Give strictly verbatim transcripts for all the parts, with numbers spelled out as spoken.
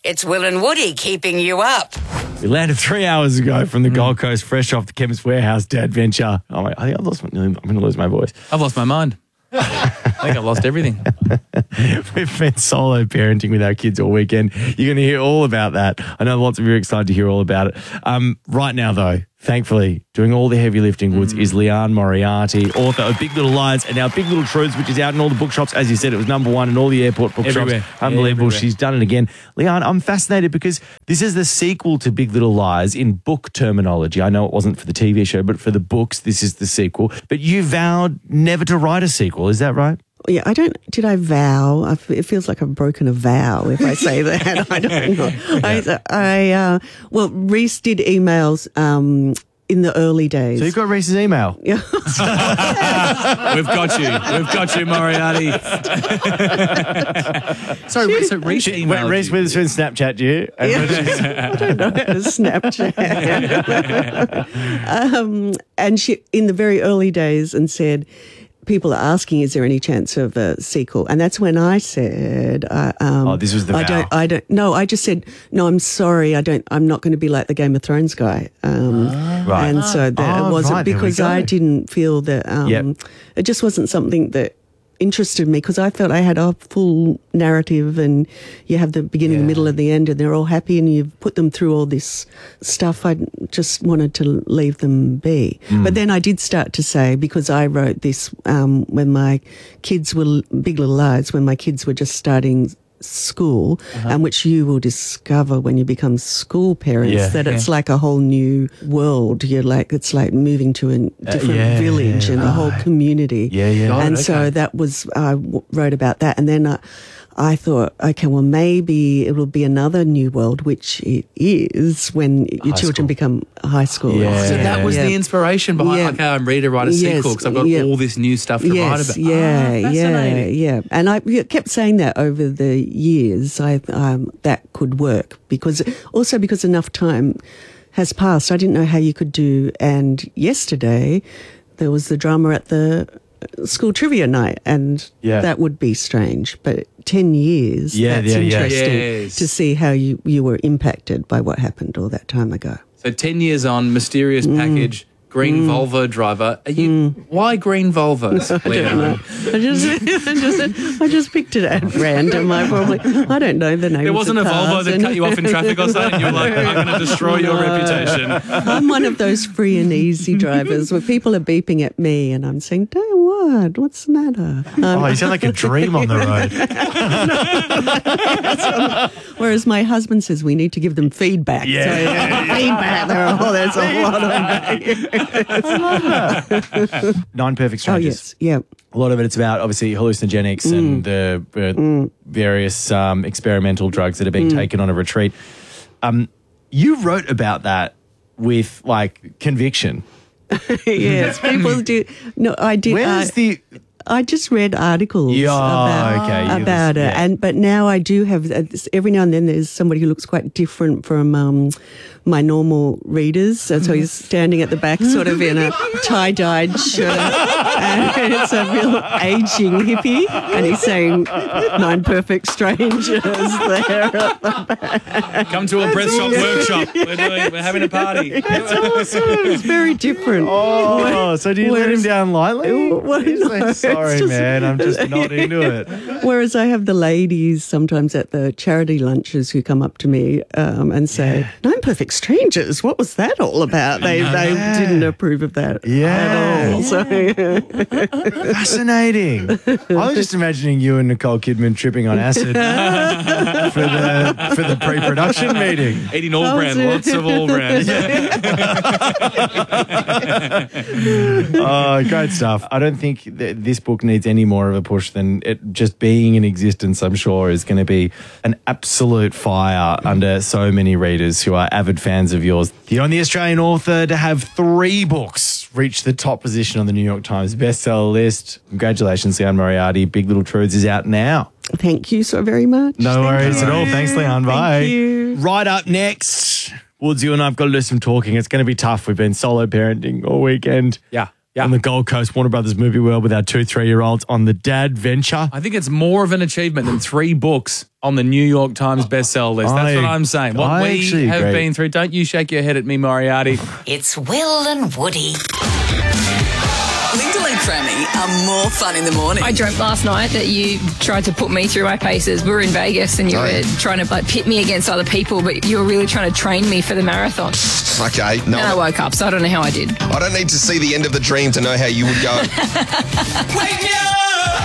It's Will and Woody keeping you up. We landed three hours ago from the mm. Gold Coast, fresh off the Chemist Warehouse Day adventure. Oh my, I think I've lost my, I'm going to lose my voice. I've lost my mind. I think I've lost everything. We've been solo parenting with our kids all weekend. You're going to hear all about that. I know lots of you are excited to hear all about it. Um, right now, though, thankfully, doing all the heavy lifting, Woods, mm. is Leanne Moriarty, author of Big Little Lies and now Big Little Truths, which is out in all the bookshops. As you said, it was number one in all the airport bookshops. Everywhere. Unbelievable. Yeah, She's done it again. Leanne, I'm fascinated because this is the sequel to Big Little Lies in book terminology. I know it wasn't for the T V show, but for the books, this is the sequel. But you vowed never to write a sequel. Is that right? Yeah, I don't, did I vow? I f- it feels like I've broken a vow if I say that. I don't know. I, I uh, well, Reese did emails um, in the early days. So you've got Reese's email? Yeah. We've got you. We've got you, Moriarty. Sorry, Reese, Reese emailed Reese you. Witherspoon Snapchat you. And Yeah. I don't know how to Snapchat. um, and she, in the very early days, and said, people are asking, is there any chance of a sequel? And that's when I said, uh, um, oh, this was the I vow. don't, I don't, no, I just said, no, I'm sorry. I don't, I'm not going to be like the Game of Thrones guy. Um, ah, right. And so that oh, it wasn't right, because I didn't feel that, um, yep. it just wasn't something that interested me, because I felt I had a full narrative and you have the beginning, yeah. the middle and the end, and they're all happy and you've put them through all this stuff. I just wanted to leave them be. Mm. But then I did start to say, because I wrote this um, when my kids were, Big Little Lies, when my kids were just starting school, uh-huh. and which you will discover when you become school parents, yeah, that yeah. it's like a whole new world. You're like, it's like moving to a different uh, yeah, village yeah. and a whole community. Yeah, yeah. God, and okay. so that was, I w- wrote about that. And then I, I thought, okay, well, maybe it will be another new world, which it is when your high children school. become high school. Yeah. So that was yeah. the inspiration behind, yeah. okay, I'm ready to write a yes. sequel because I've got yeah. all this new stuff to yes. write about. Yeah, ah, yeah, yeah. And I kept saying that over the years, I um, that could work, because also because enough time has passed. I didn't know how you could do, and yesterday there was the drama at the school trivia night, and yeah. that would be strange, but ten years, yeah, that's yeah, yeah. interesting yes. to see how you, you were impacted by what happened all that time ago. So ten years on, mysterious Mm. package, green mm. Volvo driver. Are you, mm. Why green Volvos? I don't know. I just, I just, I just picked it at random. I probably, I don't know the name. There wasn't a Volvo that cut you off in traffic or something. You were like, I'm going to destroy your No. reputation. I'm one of those free and easy drivers where people are beeping at me and I'm saying, "Don't what? What's the matter?" Um, oh, you sound like a dream on the road. Whereas my husband says we need to give them feedback. Yeah, so, yeah, yeah. feedback. There are, oh, there's a lot of that. Nine Perfect Oh Strangers. yes, yeah. A lot of it, it's about obviously hallucinogenics mm. and the uh, mm. various um, experimental drugs that are being mm. taken on a retreat. Um, you wrote about that with like conviction. Yes, people do. No, I did. Where's uh, the? I just read articles Yeah, about, okay. about was, it, yeah. and but now I do have. Uh, every now and then, there's somebody who looks quite different from um, my normal readers. So, so he's standing at the back, sort of in a tie-dyed shirt, and it's a real aging hippie, and he's saying "Nine Perfect Strangers" there at the back. Come to a breath shop workshop. We're doing. We're having a party. It's awesome. It's very different. Oh, so do you let him Whereas- down lightly? Well, He's no, like, it's sorry, just- man, I'm just not into it. Whereas I have the ladies sometimes at the charity lunches who come up to me um, and say, "Nine Perfect Strangers, what was that all about?" They they didn't approve of that Yeah. at all. So, Fascinating. I was just imagining you and Nicole Kidman tripping on acid for the for the pre-production meeting. Eating all Oh, brand, so- lots of all brand. Oh, great stuff. I don't think that this book needs any more of a push than it just being in existence. I'm sure is going to be an absolute fire under so many readers who are avid fans of yours. The only Australian author to have three books reach the top position on the New York Times bestseller list. Congratulations, Leanne Moriarty. Big Little Truths is out now. thank you so very much. No Thank worries you. at all. Thanks, Leanne. Bye. Thank you. Right up next, Woods, you and I have got to do some talking. It's going to be tough. We've been solo parenting all weekend. Yeah. Yeah. on the Gold Coast, Warner Brothers Movie World with our two three-year-olds on the Dad Venture. I think it's more of an achievement than three books on the New York Times bestseller list. That's I- what I'm saying. What I we actually have agree. been through. Don't you shake your head at me, Moriarty. It's Will and Woody. Linda and Crammy are more fun in the morning. I dreamt last night that you tried to put me through my paces. We were in Vegas and you were trying to like pit me against other people, but you were really trying to train me for the marathon. Okay, no. And I woke up, so I don't know how I did. I don't need to see the end of the dream to know how you would go. Wake me up!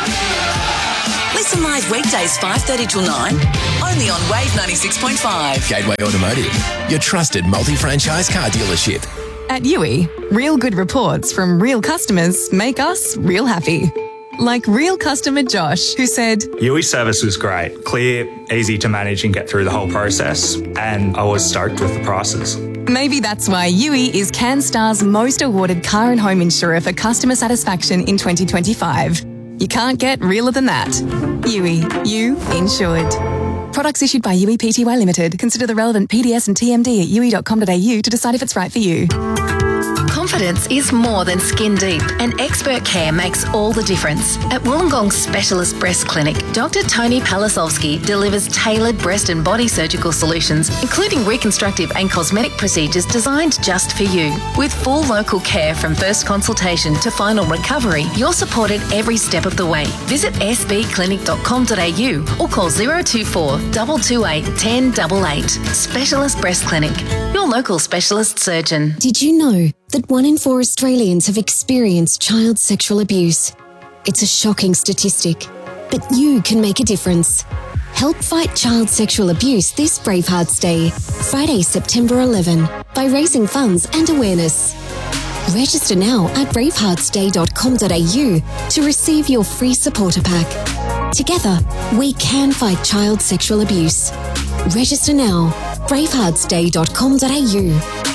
Listen live weekdays five thirty till nine, only on Wave ninety-six point five. Gateway Automotive, your trusted multi-franchise car dealership. At Yui, real good reports from real customers make us real happy. Like real customer Josh, who said, Yui service was great, clear, easy to manage and get through the whole process, and I was stoked with the prices. maybe that's why Yui is CanStar's most awarded car and home insurer for customer satisfaction in twenty twenty-five. You can't get realer than that. Yui, you insured. Products issued by Yui Pty Limited. Consider the relevant P D S and T M D at yui dot com dot a u to decide if it's right for you. Confidence is more than skin deep, and expert care makes all the difference. At Wollongong Specialist Breast Clinic, Doctor Tony Palasovsky delivers tailored breast and body surgical solutions, including reconstructive and cosmetic procedures designed just for you. With full local care from first consultation to final recovery, you're supported every step of the way. Visit s b clinic dot com dot a u or call zero two four, two two eight, one zero eight eight. Specialist Breast Clinic, your local specialist surgeon. Did you know that one in four Australians have experienced child sexual abuse? It's a shocking statistic, but you can make a difference. Help fight child sexual abuse this Bravehearts Day, Friday, September eleventh, by raising funds and awareness. Register now at bravehearts day dot com dot a u to receive your free supporter pack. Together, we can fight child sexual abuse. Register now, bravehearts day dot com dot a u.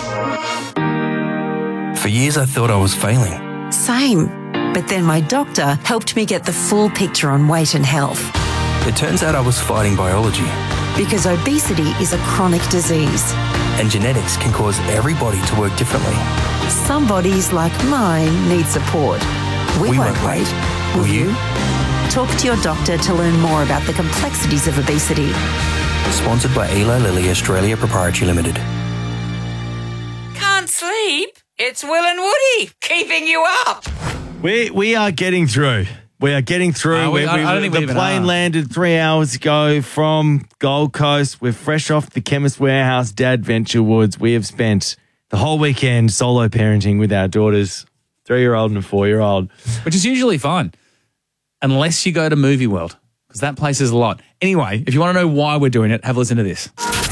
For years, I thought I was failing. Same. But then my doctor helped me get the full picture on weight and health. It turns out I was fighting biology. Because obesity is a chronic disease. And genetics can cause everybody to work differently. Some bodies, like mine, need support. We, We won't won't wait. Will Will you? you? Talk to your doctor to learn more about the complexities of obesity. Sponsored by Eli Lilly Australia Proprietary Limited. Can't sleep? It's Will and Woody keeping you up. We we are getting through. We are getting through. Uh, we- We- I- we- I don't think we the even plane are. landed three hours ago from Gold Coast. We're fresh off the Chemist Warehouse Dad Venture Woods. We have spent the whole weekend solo parenting with our daughters, three-year-old and a four-year-old. Which is usually fine, unless you go to Movie World, because that place is a lot. Anyway, if you want to know why we're doing it, have a listen to this.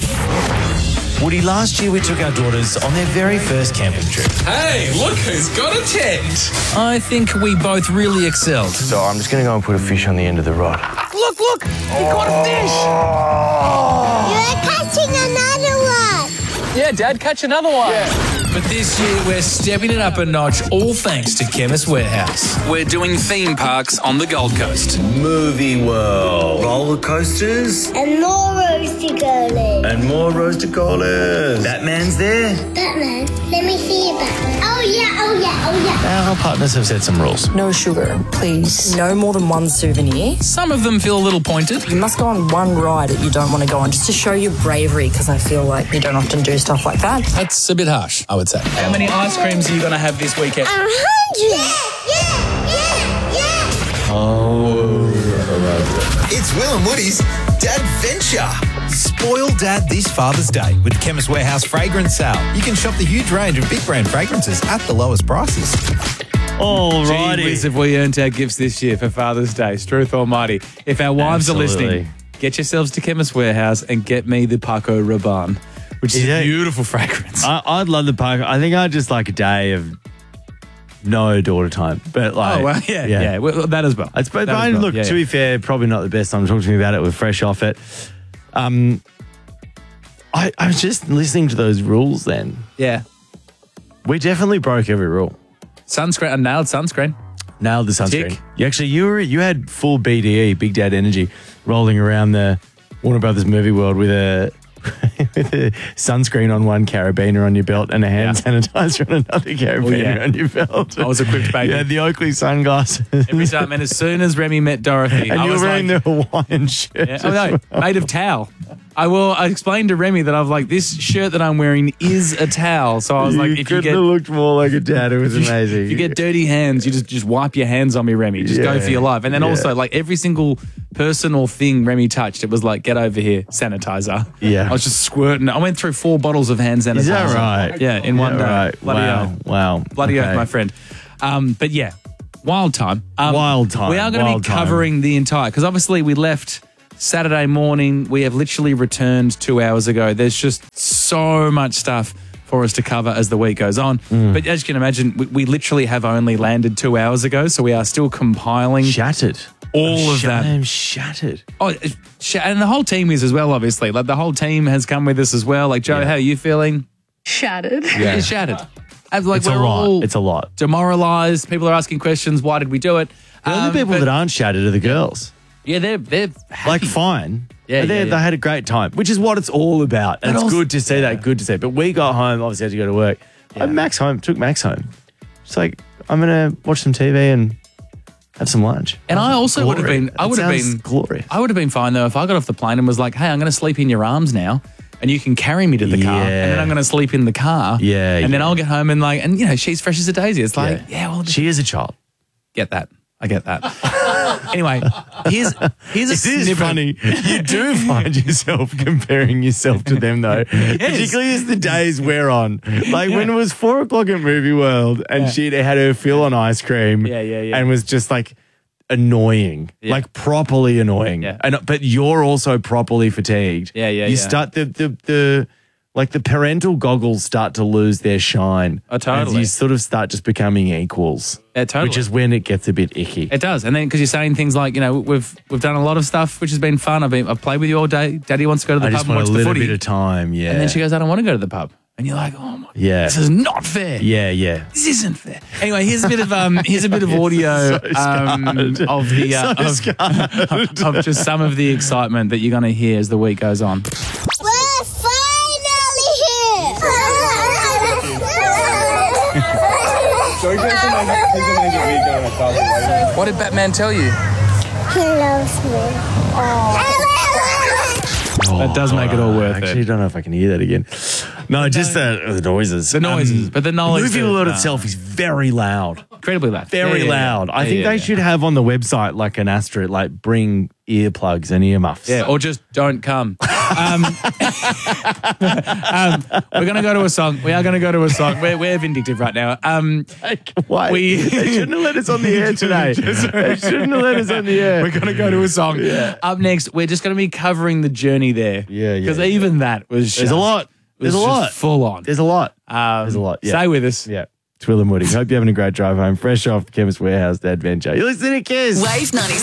Woody, last year we took our daughters on their very first camping trip. Hey, look who's got a tent. I think we both really excelled. So I'm just going to go and put a fish on the end of the rod. Look, look, he caught a fish. You're catching another one. Yeah, Dad, catch another one. But this year we're stepping it up a notch, all thanks to Chemist Warehouse. We're doing theme parks on the Gold Coast. Movie World. Roller coasters. And more roasty girlies. And more roasted collars. Batman's there. Batman, let me see your Batman. Oh yeah, oh yeah, oh yeah. Our partners have set some rules. No sugar, please. No more than one souvenir. Some of them feel a little pointed. You must go on one ride that you don't want to go on, just to show your bravery, because I feel like you don't often do stuff like that. That's a bit harsh, I would say. How many ice creams are you going to have this weekend? A hundred. Yeah, yeah, yeah, yeah. Oh. It's Will and Woody's Dad Venture. Spoil Dad this Father's Day with the Chemist Warehouse Fragrance Sale. You can shop the huge range of big brand fragrances at the lowest prices. Alrighty. Gee whiz, have we earned our gifts this year for Father's Day? Struth Almighty. If our wives Absolutely. are listening, get yourselves to Chemist Warehouse and get me the Paco Rabanne, which is Yeah. a beautiful fragrance. I, I'd love the park. I think I'd just like a day of no daughter time. But like, oh, well, yeah, yeah, well, that as well. It's, but That but as well. look, Yeah, to yeah. be fair, probably not the best time to talk to me about it. We're fresh off it. Um, I, I was just listening to those rules then. Yeah. We definitely broke every rule. Sunscreen, I nailed sunscreen. Nailed the sunscreen. Tick. You actually, you were you had full B D E, Big Dad Energy, rolling around the Warner Brothers Movie World with a with a sunscreen on one carabiner on your belt and a hand Yeah. sanitizer on another carabiner Oh, yeah. on your belt. I was equipped, baby. You had the Oakley sunglasses. Every time, and as soon as Remy met Dorothy, and I you were was wearing like, the Hawaiian shirt. yeah, oh, no, made of towel. I will. I explained to Remy that I was like, this shirt that I'm wearing is a towel. So I was you like, if you couldn't get have looked more like a dad. It was amazing. if you get dirty hands, you just just wipe your hands on me, Remy. Just go Yeah. for your life. And then Yeah. also, like every single person or thing Remy touched, it was like, get over here, sanitizer. Yeah. I was just squirting. I went through four bottles of hand sanitizer. Is that right? Yeah, in one Yeah, day. right. Bloody Wow. oath. Wow. Bloody Okay. oath, my friend. Um, but yeah, wild time. Um, Wild time. We are going to Wild be time. covering the entire, because obviously we left Saturday morning. We have literally returned two hours ago. There's just so much stuff for us to cover as the week goes on. Mm. But as you can imagine, we, we literally have only landed two hours ago, so we are still compiling Shattered. all of that. I'm shattered. Oh, it's sh- and the whole team is as well, obviously. Like the whole team has come with us as well. Like, Joe, how are you feeling? Shattered. Yeah, it's shattered. And, like, It's a we're lot. all It's a lot. demoralized. People are asking questions. Why did we do it? The only Um, people but- that aren't shattered are the girls. Yeah, they're they're happy. Like, fine. Yeah, But they yeah, yeah. they had a great time, which is what it's all about. And But it's also- good to see that, good to see. But we got home, obviously had to go to work. I Max home, took Max home. It's like, I'm going to watch some T V and have some lunch. And I also would have Glory. been, I It would have sounds been, glorious. I would have been fine though if I got off the plane and was like, hey, I'm going to sleep in your arms now, and you can carry me to the car, and then I'm going to sleep in the car, Yeah, and then yeah. I'll get home and like, and you know, she's fresh as a daisy. It's like, yeah, well, She is a child. get that, I get that. Anyway, here's here's a It is snippet. funny. You do find yourself comparing yourself to them, though. Particularly as the days wear on. Like when it was four o'clock at Movie World and Yeah. she had her fill on ice cream Yeah, yeah, yeah. and was just like annoying, Yeah. like properly annoying. Yeah. And But you're also properly fatigued. Yeah, yeah, You yeah. start the, the, the, like the parental goggles start to lose their shine. Oh, totally. As you sort of start just becoming equals. Yeah, totally. Which is when it gets a bit icky. It does, and then because you're saying things like, you know, we've we've done a lot of stuff, which has been fun. I've been, I've played with you all day. Daddy wants to go to the I pub just and want watch a the little footy. bit of time, yeah. And then she goes, I don't want to go to the pub. And you're like, oh my, yeah. this is not fair. Yeah, yeah. This isn't fair. Anyway, here's a bit of um, here's a bit of audio So um, of the uh, So of, scarred. of just some of the excitement that you're going to hear as the week goes on. We're finally here! What did Batman tell you? He loves me. That does make it all worth I it. actually don't know if I can hear that again. No, just the, the noises. The noises, but the knowledge movie that- world no. itself is very loud. Incredibly loud. Very Yeah, yeah, yeah. loud. I Yeah, think yeah, they yeah. should have on the website like an asterisk, like bring earplugs and earmuffs. Yeah, or just don't come. Um, um, we're going to go to a song. We are going to go to a song. We're, we're vindictive right now. Um, Why? We- they shouldn't have let us on the air today. They shouldn't have let us on the air. We're going to go to a song. Up next, we're just going to be covering the journey there. Yeah, yeah, Because yeah. even that was There's just, a lot. was There's a just lot. full on. There's a lot. Um, There's a lot. Yeah. Stay with us. Yeah. It's Will and Woody. Hope you're having a great drive home. Fresh off the Chemist Warehouse, the adventure. You're listening to Kiss. Wave ninety-six.